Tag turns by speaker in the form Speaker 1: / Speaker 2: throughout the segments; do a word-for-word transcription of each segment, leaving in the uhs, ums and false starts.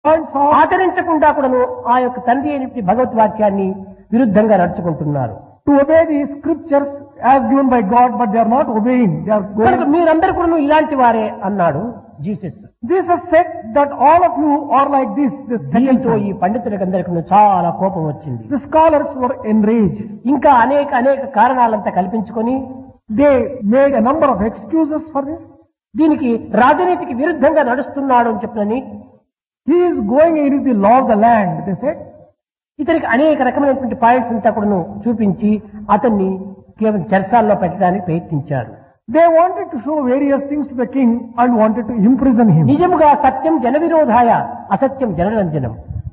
Speaker 1: ఆచరించకుండా కూడాను ఆ యొక్క తండ్రి అయినటువంటి భగవద్వాక్యాన్ని విరుద్ధంగా నడుచుకుంటున్నారు.
Speaker 2: To obey the scriptures as given by God, but they are not obeying. They are
Speaker 1: కనుక
Speaker 2: going.
Speaker 1: మీరందరూ కూడా ఇలాంటి వారే అన్నాడు Jesus.
Speaker 2: Jesus said that all of you are like this. This second
Speaker 1: దీంతో ఈ
Speaker 2: time.
Speaker 1: పండితులకందరికీ చాలా కోపం వచ్చింది.
Speaker 2: The scholars were enraged.
Speaker 1: ఇంకా అనేక అనేక కారణాలంతా కల్పించుకొని
Speaker 2: They made a number of excuses for this.
Speaker 1: దీనికి రాజనీతికి విరుద్ధంగా నడుస్తున్నాడు అని చెప్పనని
Speaker 2: He is going against the law of the land, they said.
Speaker 1: ఇతనికి అనేక రకమైనటువంటి పాయింట్స్ అంతా కూడా చూపించి అతన్ని కేవలం చెరసాల్లో పెట్టడానికి ప్రయత్నించారు.
Speaker 2: They wanted to show various things to the king and wanted to imprison him.
Speaker 1: నిజముగా సత్యం జన విరోధాయ, అసత్యం జనరంజనం.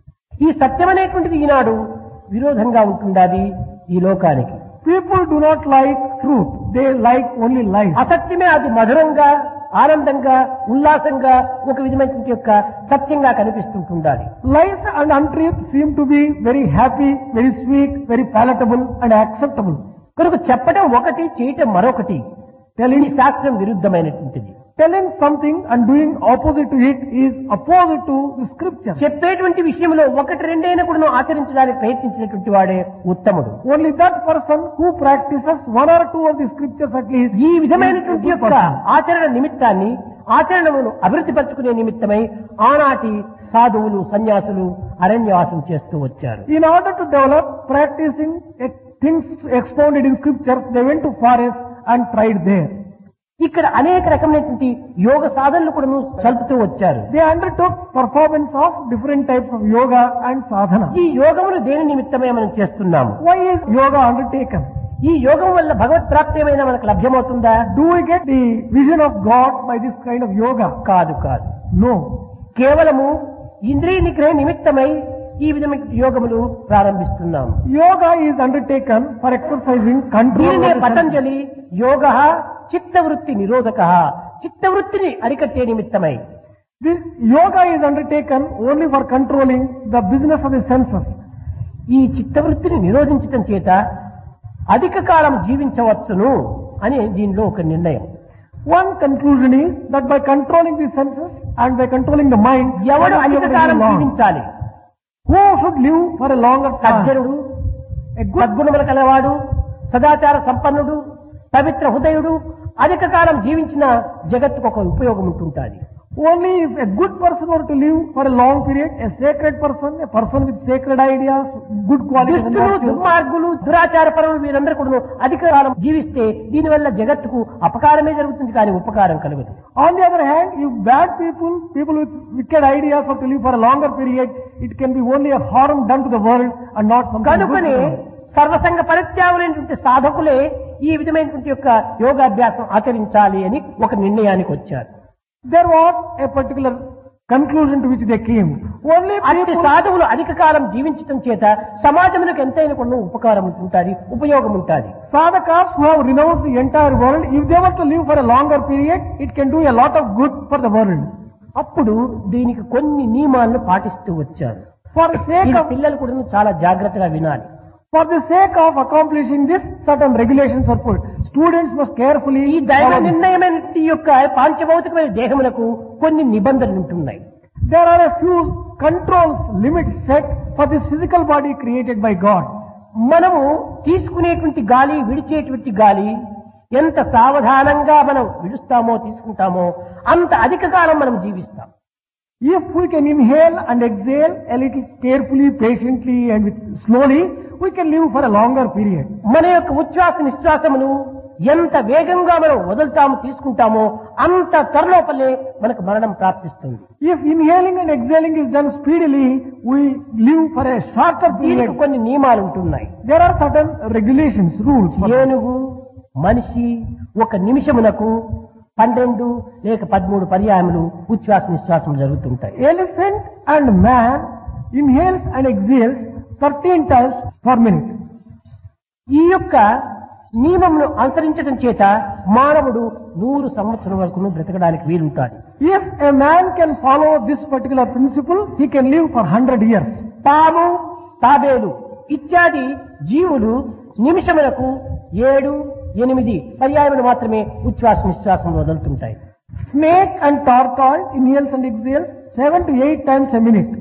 Speaker 1: ఈ సత్యం అనేటువంటిది ఈనాడు విరోధంగా ఉంటుండాది ఈ లోకానికి.
Speaker 2: People do not like truth. They like only lies.
Speaker 1: అసత్యమే అది మధురంగా, ఆనందంగా, ఉల్లాసంగా ఒక విధమైనటువంటి యొక్క సత్యంగా కనిపిస్తుంటుండాలి.
Speaker 2: Lies and untruth seem to be very happy, very sweet, very palatable and acceptable.
Speaker 1: కనుక చెప్పడం ఒకటి, చేయటం మరొకటి. తెలియని శాస్త్రం విరుద్ధమైనటువంటిది.
Speaker 2: Telling something and doing opposite to it is opposite to the scripture.
Speaker 1: చెప్పేటువంటి విషయంలో ఒకటి రెండైనా కూడా ఆచరించడానికి ప్రయత్నించినటువంటి వాడే ఉత్తముడు.
Speaker 2: Only that person who practices one or two of the scriptures at least.
Speaker 1: ఈ విధమైనటువంటి
Speaker 2: is a
Speaker 1: యొక్క
Speaker 2: good person.
Speaker 1: ఆచరణ నిమిత్తాన్ని ఆచరణను అభివృద్ధి పరచుకునే నిమిత్తమై ఆనాటి సాధువులు సన్యాసులు అరణ్యవాసం చేస్తూ వచ్చారు.
Speaker 2: In order to develop practicing eh, things expounded in scriptures, they went to forest and tried there.
Speaker 1: ఇక్కడ అనేక రకమైనటువంటి యోగ సాధనలు కూడా చలుపుతూ వచ్చారు.
Speaker 2: They undertook performance of different types of yoga and sadhana.
Speaker 1: ఈ యోగమును దేని నిమిత్తమే మనం చేస్తున్నాము?
Speaker 2: Why is yoga undertaken?
Speaker 1: ఈ యోగం వల్ల భగవత్ ప్రాప్తి ఏమైనా మనకు లభ్యమవుతుందా?
Speaker 2: Do we get the vision of God by this kind of yoga?
Speaker 1: కాదు కాదు.
Speaker 2: No.
Speaker 1: కేవలము ఇంద్రియ నిగ్రహ నిమిత్తమై ఈ విధమైన యోగములు ప్రారంభిస్తున్నాము.
Speaker 2: Yoga is undertaken for exercising control
Speaker 1: దీనినే
Speaker 2: over the senses.
Speaker 1: పతంజలి యోగ చిత్తవృత్తి నిరోధక, చిత్తవృత్తిని అరికట్టే నిమిత్తమై.
Speaker 2: This yoga is undertaken only for controlling the business of the senses.
Speaker 1: ఈ చిత్తవృత్తిని నిరోధించటం చేత అధిక కాలం జీవించవచ్చును అని దీనిలో ఒక నిర్ణయం.
Speaker 2: One conclusion is that by controlling the senses and by controlling the mind,
Speaker 1: ఎవడు
Speaker 2: one is
Speaker 1: అధిక
Speaker 2: able to
Speaker 1: column
Speaker 2: live long.
Speaker 1: జీవించాలి?
Speaker 2: Who should live for a longer time?
Speaker 1: సజ్జనుడు, సద్గుణముల కలవాడు, సదాచార సంపన్నుడు, పవిత్ర హృదయుడు అధిక కాలం జీవించిన జగత్తుకు ఒక ఉపయోగం ఉంటుంటాది.
Speaker 2: Only if a good person were to live for a long period, a sacred person, a person with sacred ideas, good qualities and
Speaker 1: దుష్టులు,
Speaker 2: virtues.
Speaker 1: దుర్మార్గులు, దురాచార పరులు వీరందరూ కూడా అధిక కాలం జీవిస్తే దీనివల్ల జగత్తుకు అపకారమే జరుగుతుంది కానీ ఉపకారం కలుగుతుంది.
Speaker 2: On the other hand, if bad people, people with wicked ideas are to live for a longer period, it can be only a harm done to the world and not something good to
Speaker 1: కనుకనే
Speaker 2: the world.
Speaker 1: సర్వసంగ పరిత్యాగులైనటువంటి సాధకులే ఈ విధమైనటువంటి యొక్క యోగాభ్యాసం ఆచరించాలి అని ఒక నిర్ణయానికి వచ్చారు.
Speaker 2: There was a particular conclusion to which they came. Only
Speaker 1: అట్టి
Speaker 2: people,
Speaker 1: సాధువులు అధిక కాలం జీవించటం చేత సమాజములకు ఎంతైనా కొన్ని ఉపకారం ఉంటుంది, ఉపయోగం ఉంటుంది.
Speaker 2: sadhakas who have renounced the entire world, if they were to live for a longer period, it can do a lot of good for the world.
Speaker 1: అప్పుడు దీనికి కొన్ని నియమాలను పాటిస్తూ వచ్చారు.
Speaker 2: For the sake
Speaker 1: ఇది
Speaker 2: of,
Speaker 1: పిల్లలు కూడా చాలా జాగ్రత్తగా వినాలి.
Speaker 2: for the sake of accomplishing this, certain regulations are put. Students must carefully
Speaker 1: ఈ దైవ
Speaker 2: follow this.
Speaker 1: నిర్ణయమైన యొక్క పాంచభౌతికమైన దేహములకు కొన్ని నిబంధనలు ఉంటున్నాయి.
Speaker 2: There are a few controls, limits set for this physical body created by God.
Speaker 1: మనము తీసుకునేటువంటి గాలి, విడిచేటువంటి గాలి ఎంత సావధానంగా మనం విడుస్తామో తీసుకుంటామో అంత అధిక కాలం మనం జీవిస్తాం.
Speaker 2: If we can inhale and exhale a little carefully, patiently and with slowly, we can live for a longer period.
Speaker 1: మన యొక్క ఉచ్ఛ్వాస నిశ్వాసమును ఎంత వేగంగా మనం వదులుతాము తీసుకుంటామో అంత త్వరలోపలే మనకు మరణం ప్రాప్తిస్తుంది.
Speaker 2: If inhaling and exhaling is done speedily, we live for a shorter
Speaker 1: దీనికి
Speaker 2: period.
Speaker 1: కొన్ని నియమాలు ఉంటున్నాయి.
Speaker 2: There are certain regulations, rules. for that.
Speaker 1: ఏనుగు మనిషి ఒక నిమిషమునకు పన్నెండు లేక పదమూడు పర్యాయములు ఉచ్ఛ్వాస నిశ్వాసములు జరుగుతుంటాయి.
Speaker 2: Elephant and man inhales and exhales thirteen times per minute.
Speaker 1: ఈ యొక్క నియమమును అనుసరించడం చేత మానవుడు నూరు సంవత్సరం వరకు బ్రతకడానికి వీలుంటాడు.
Speaker 2: If a man can follow this particular principle, he can live for one hundred years.
Speaker 1: పాము, తాబేలు ఇత్యాది జీవులు నిమిషములకు ఏడు ఎనిమిది పర్యాయములు మాత్రమే ఉచ్ఛ్వాస నిశ్వాసం వదులుతుంటాయి.
Speaker 2: Snake and tortoise inhales and exhales seven to eight times a minute.